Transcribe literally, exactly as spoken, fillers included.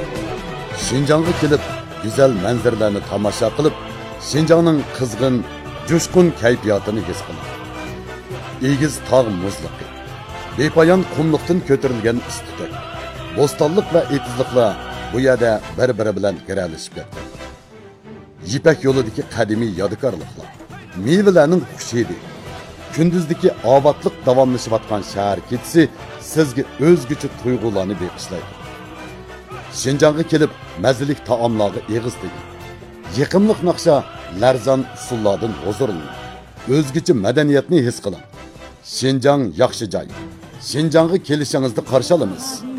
Şinjanğa kelib, güzel manzaralarni tomosha qilib, Şinjanning qizg'in, jo'shqin kayfiyatini his qiling. Egiz tog' muzliqi, bepoyon qumliqdan ko'tarilgan istiqlik, bo'stonlik va etizliklar bu yerda bir-biri bilan giralishib ketgan. Yipak yo'lidagi qadimiy yodikorliklar, mevalarning xushidi, kunduzdagi obodlik davomlashayotgan shahar ketisi sizga o'zgacha tuyg'ularni beqishlaydi. Şinjanğa kelib, mazalik taomlarga eg'iz teging. Yiqimliq naqsha, larzon usullardan huzurlaning. O'zgacha madaniyatni his qiling. Şinjan yaxshi joy. Şinjanğa kelishingizni qarshi olamiz.